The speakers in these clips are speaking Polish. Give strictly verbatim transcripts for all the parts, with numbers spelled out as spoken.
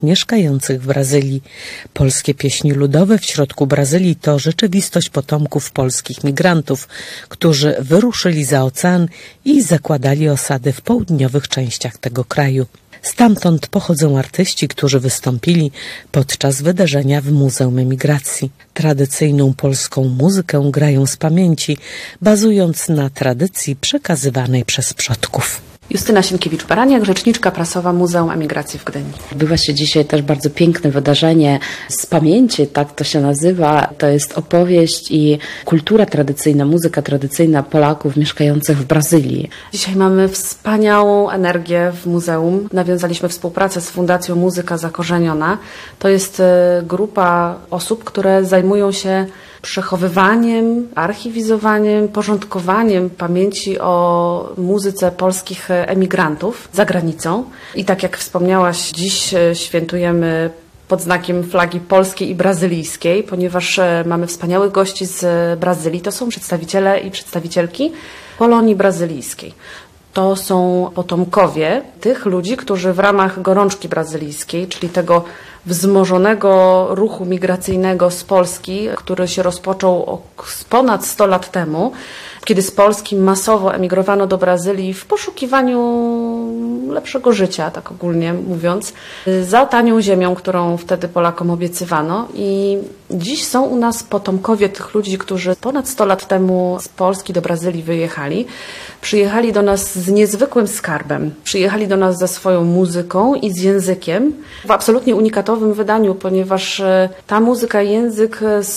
mieszkających w Brazylii. Polskie pieśni ludowe w środku Brazylii to rzeczywistość potomków polskich migrantów, którzy wyruszyli za ocean i zakładali osady w południowych częściach tego kraju. Stamtąd pochodzą artyści, którzy wystąpili podczas wydarzenia w Muzeum Emigracji. Tradycyjną polską muzykę grają z pamięci, bazując na tradycji przekazywanej przez przodków. Justyna Sienkiewicz-Baraniak, rzeczniczka prasowa Muzeum Emigracji w Gdyni. Odbywa się dzisiaj też bardzo piękne wydarzenie z pamięci, tak to się nazywa. To jest opowieść i kultura tradycyjna, muzyka tradycyjna Polaków mieszkających w Brazylii. Dzisiaj mamy wspaniałą energię w muzeum. Nawiązaliśmy współpracę z Fundacją Muzyka Zakorzeniona. To jest grupa osób, które zajmują się przechowywaniem, archiwizowaniem, porządkowaniem pamięci o muzyce polskich emigrantów za granicą. I tak jak wspomniałaś, dziś świętujemy pod znakiem flagi polskiej i brazylijskiej, ponieważ mamy wspaniałych gości z Brazylii. To są przedstawiciele i przedstawicielki Polonii brazylijskiej. To są potomkowie tych ludzi, którzy w ramach gorączki brazylijskiej, czyli tego wzmożonego ruchu migracyjnego z Polski, który się rozpoczął ponad sto lat temu, kiedy z Polski masowo emigrowano do Brazylii w poszukiwaniu lepszego życia, tak ogólnie mówiąc, za tanią ziemią, którą wtedy Polakom obiecywano. I dziś są u nas potomkowie tych ludzi, którzy ponad sto lat temu z Polski do Brazylii wyjechali. Przyjechali do nas z niezwykłym skarbem. Przyjechali do nas ze swoją muzyką i z językiem w absolutnie unikatowym wydaniu, ponieważ ta muzyka i język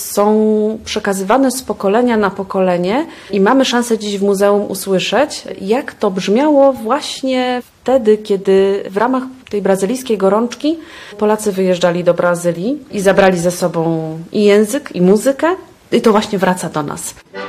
są przekazywane z pokolenia na pokolenie i mamy szansę dziś w muzeum usłyszeć, jak to brzmiało właśnie wtedy, kiedy w ramach tej brazylijskiej gorączki Polacy wyjeżdżali do Brazylii i zabrali ze sobą i język, i muzykę. I to właśnie wraca do nas.